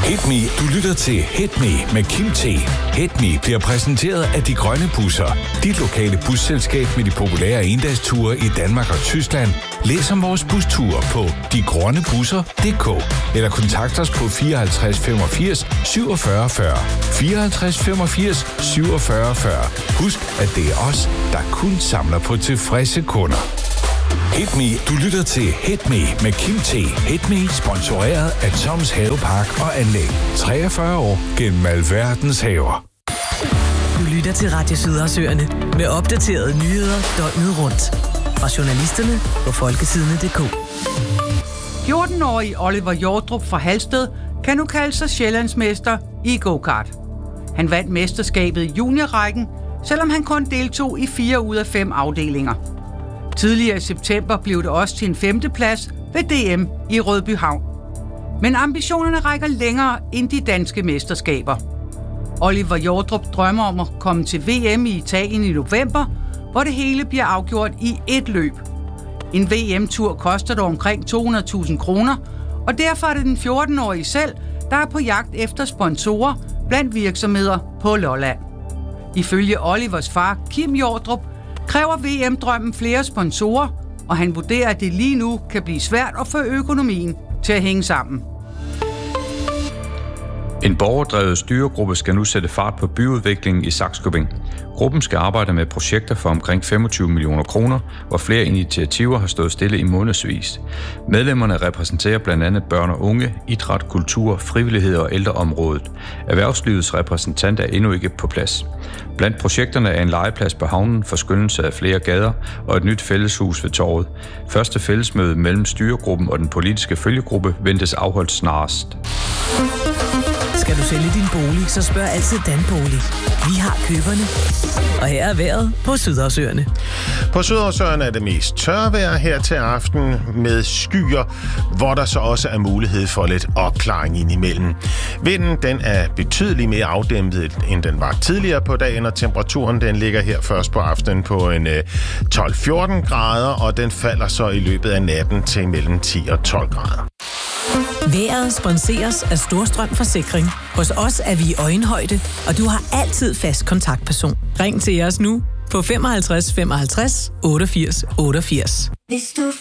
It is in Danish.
Hit Me. Du lytter til Hit Me med Kim T. Hit Me bliver præsenteret af De Grønne Busser. Dit lokale busselskab med de populære endagsture i Danmark og Tyskland. Læs om vores busture på degrønnebusser.dk eller kontakt os på 54 85 47 40. 54 85 47 40. Husk, at det er os, der kun samler på tilfredse kunder. Hit Me. Du lytter til Hit Me med Kim T. Hit Me sponsoreret af Toms Havepark og Anlæg. 43 år gennem alverdens haver. Du lytter til Radio Sydersøerne med opdaterede nyheder døgnet rundt. Fra journalisterne på folkesidene.dk. 14-årige Oliver Hjortrup fra Halsted kan nu kalde sig sjællandsmester i go-kart. Han vandt mesterskabet i juniorrækken, selvom han kun deltog i 4 ud af 5 afdelinger. Tidligere i september blev det også til en 5. plads ved DM i Rødbyhavn. Men ambitionerne rækker længere end de danske mesterskaber. Oliver Hjortrup drømmer om at komme til VM i Italien i november, hvor det hele bliver afgjort i ét løb. En VM-tur koster dog omkring 200.000 kroner, og derfor er det den 14-årige selv, der er på jagt efter sponsorer blandt virksomheder på Lolland. Ifølge Olivers far, Kim Hjortrup, kræver VM-drømmen flere sponsorer, og han vurderer, at det lige nu kan blive svært at få økonomien til at hænge sammen. En borgerdrevet styregruppe skal nu sætte fart på byudviklingen i Sakskøbing. Gruppen skal arbejde med projekter for omkring 25 millioner kroner, hvor flere initiativer har stået stille i månedsvis. Medlemmerne repræsenterer blandt andet børn og unge, idræt, kultur, frivillighed og ældreområdet. Erhvervslivets repræsentant er endnu ikke på plads. Blandt projekterne er en legeplads på havnen, forskønnelse af flere gader og et nyt fælleshus ved torvet. Første fællesmøde mellem styregruppen og den politiske følgegruppe ventes afholdt snarest. Skal du sælge din bolig, så spørg altid Danbolig. Vi har køberne. Og her er vejret på Sydersøerne. På Sydersøerne er det mest tørvejr her til aften med skyer, hvor der så også er mulighed for lidt opklaring indimellem. Vinden den er betydeligt mere afdæmpet, end den var tidligere på dagen, og temperaturen den ligger her først på aftenen på en 12-14 grader, og den falder så i løbet af natten til mellem 10 og 12 grader. Vejret sponseres af Storstrøm Forsikring. Hos os er vi i øjenhøjde, og du har altid fast kontaktperson. Ring til os nu på 55 55 88 88.